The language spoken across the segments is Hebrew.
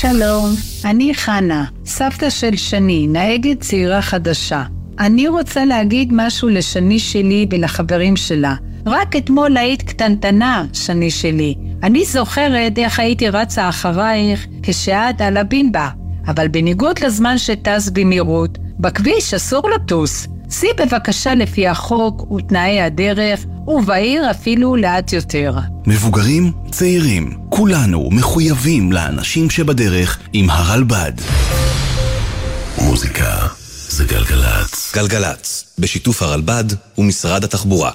שלום, אני חנה, סבתא של שני, נהגת צעירה חדשה. אני רוצה להגיד משהו לשני שלי ולחברים שלה. רק אתמול היית קטנטנה, שני שלי. אני זוכרת איך הייתי רצה אחרייך כשאת על הבינבה. אבל בניגוד לזמן שטס במהירות, בכביש אסור לטוס. סי בבקשה לפי החוק ותנאי הדרך, ובעיר אפילו לאט יותר. מבוגרים, צעירים, כולנו מחויבים לאנשים שבדרך עם הרלב"ד. מוזיקה זה גלגלץ. גלגלץ, בשיתוף הרלב"ד ומשרד התחבורה.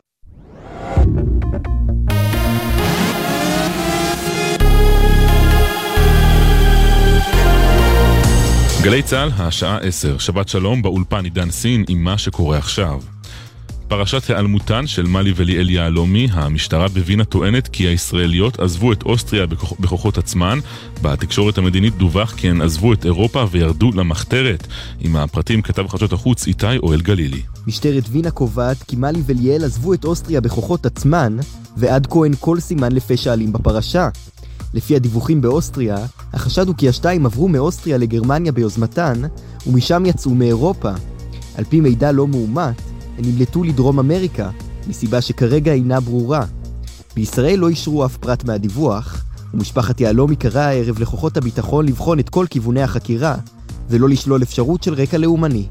גלי צהל, השעה 10, שבת שלום, באולפן עידן סין עם מה שקורה עכשיו. פרשת העלמותן של מלי וליאל יהלומי, המשטרה בווינה טוענת כי הישראליות עזבו את אוסטריה בכוחות עצמן. בתקשורת המדינית דווח כי הן עזבו את אירופה וירדו למחתרת. עם הפרטים כתב חדשות החוץ איתי אוהל גלילי. משטרת וינה קובעת כי מלי וליאל עזבו את אוסטריה בכוחות עצמן, ועד כה אין כל סימן לפשע אלים בפרשה. לפי הדיווחים באוסטריה, החשד הוא כי השתיים עברו מאוסטריה לגרמניה ביוזמתן, ומשם יצאו מאירופה. על פי מידע לא מאומת, הם נמלטו לדרום אמריקה, מסיבה שכרגע אינה ברורה. בישראל לא אישרו אף פרט מהדיווח, ומשפחת יהלומי קרא הערב לכוחות הביטחון לבחון את כל כיווני החקירה, ולא לשלול אפשרות של רקע לאומני.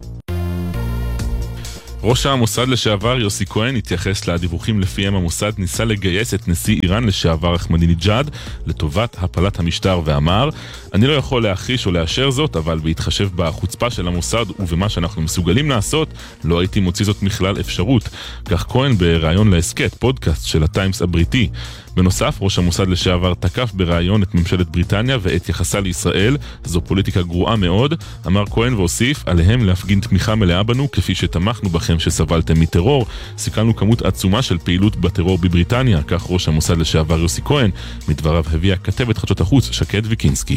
ראש המוסד לשעבר יוסי כהן התייחס לדיווחים לפיהם המוסד ניסה לגייס את נשיא איראן לשעבר אחמדינג'אד לטובת הפלת המשטר ואמר, אני לא יכול להכחיש או לאשר זאת, אבל בהתחשב בחוצפה של המוסד ובמה שאנחנו מסוגלים לעשות, לא הייתי מוציא זאת מכלל אפשרות. כך כהן בראיון להסקט, פודקאסט של הטיימס הבריטי. בנוסף, ראש המוסד לשעבר תקף בראיון את ממשלת בריטניה ואת יחסה לישראל, זו פוליטיקה גרועה מאוד, אמר כהן והוסיף, עליהם להפגין תמיכה מלאה בנו כפי שתמכנו בכם שסבלתם מטרור, סיכלנו כמות עצומה של פעילות בטרור בבריטניה, כך ראש המוסד לשעבר יוסי כהן, מדבריו הביאה כתבת חדשות החוץ שקד ויקינסקי.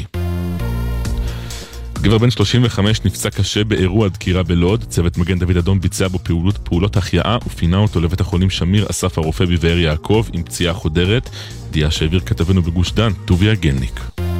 גבר בן 35 נפצע קשה באירוע דקירה בלוד, צוות מגן דוד אדום ביצע בו פעולות החייאה ופינה אותו לבית החולים שמיר אסף הרופא בבאר יעקב עם פציעה חודרת, ידיעה שהעביר כתבנו בגוש דן, טוביה גלניק.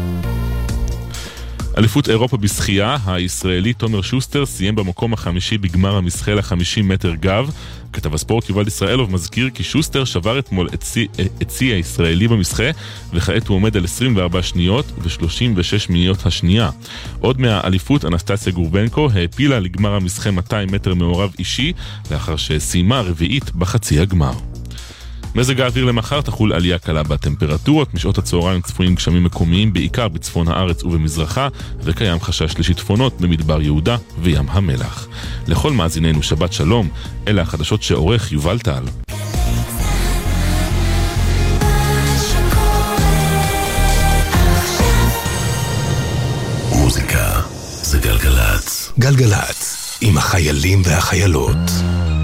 אליפות אירופה בשחייה, הישראלי תומר שוסטר סיים במקום החמישי בגמר המשחה ל50 מטר גב. כתב הספורט יובל ישראלוב מזכיר כי שוסטר שבר אתמול את שיא הישראלי במשחה, וכעת הוא עומד על 24 שניות ו36 שניות השנייה. עוד מהאליפות, אנסטסיה גורבנקו העפילה לגמר המשחה 200 מטר מעורב אישי, לאחר שסיימה רביעית בחצי הגמר. מזג האוויר למחר תחול עלייה קלה בטמפרטורות, משעות הצהריים צפויים גשמים מקומיים בעיקר בצפון הארץ ובמזרחה, וקיים חשש לשיטפונות במדבר יהודה וים המלח. לכל מאזיננו שבת שלום, אלה החדשות שעורך יובל טל. מוזיקה זה גלגלץ. גלגלץ עם החיילים והחיילות.